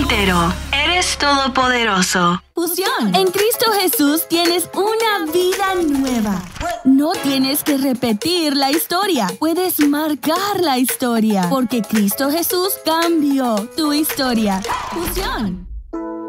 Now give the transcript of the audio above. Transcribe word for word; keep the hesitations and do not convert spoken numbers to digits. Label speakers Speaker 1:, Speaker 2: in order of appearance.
Speaker 1: entero. Eres todopoderoso.
Speaker 2: Fusión. En Cristo Jesús tienes una vida nueva. No tienes que repetir la historia. Puedes marcar la historia. Porque Cristo Jesús cambió tu historia. Fusión.